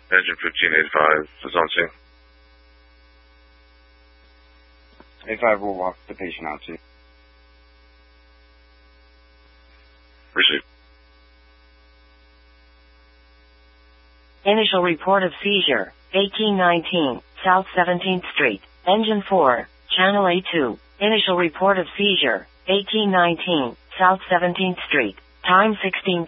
Engine 1585 is on scene. 85 will walk the patient out to you. Receive. Initial report of seizure, 1819, South 17th Street, Engine 4, Channel A2. Initial report of seizure, 1819, South 17th Street, time 16:30.